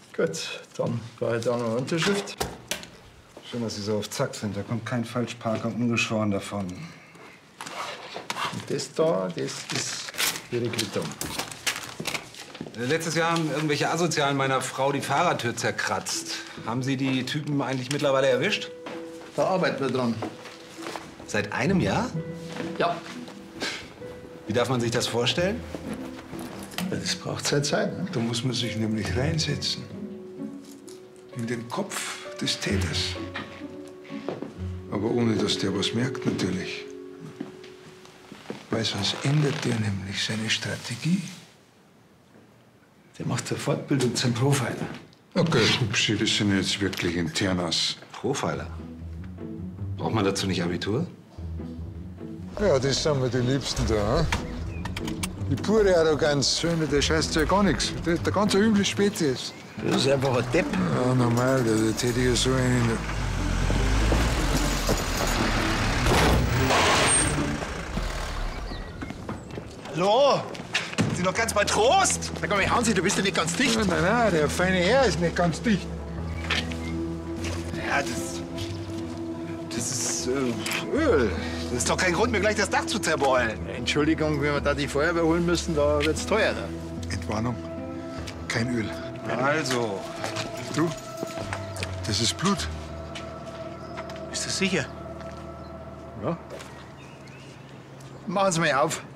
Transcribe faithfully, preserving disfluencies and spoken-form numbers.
Gut, dann brauche ich da noch eine Unterschrift. Schön, dass Sie so auf Zack sind. Da kommt kein Falschparker ungeschoren davon. Und das da, das ist Ihre Quittung. Letztes Jahr haben irgendwelche Asozialen meiner Frau die Fahrradtür zerkratzt. Haben Sie die Typen eigentlich mittlerweile erwischt? Da arbeiten wir dran. Seit einem Jahr? Ja. Wie darf man sich das vorstellen? Das braucht seine Zeit. Ne? Da muss man sich nämlich reinsetzen. In den Kopf des Täters. Aber ohne, dass der was merkt, natürlich. Weil sonst ändert der nämlich seine Strategie. Der macht zur Fortbildung zum Profiler. Okay, Schubschi, das sind jetzt wirklich Internas. Profiler? Braucht man dazu nicht Abitur? Ja, das sind wir die Liebsten da. Hm? Die pure Arroganz, Söhne, der scheißt ja gar nichts. Der ist eine ganz üble Spezies. Das ist einfach ein Depp. Ja, normal, da hätte ich ja so einen. Hallo? Sind Sie noch ganz bei Trost? Sag mal, Hansi, du bist ja nicht ganz dicht. Nein, nein, nein, der feine Herr ist nicht ganz dicht. Ja, das. Das ist äh, Öl. Das ist doch kein Grund, mir gleich das Dach zu zerbeulen. Entschuldigung, wenn wir da die Feuerwehr holen müssen, da wird's teuer. Da. Entwarnung. Kein Öl. Also. Du, das ist Blut. Bist du sicher? Ja. Machen Sie mal auf.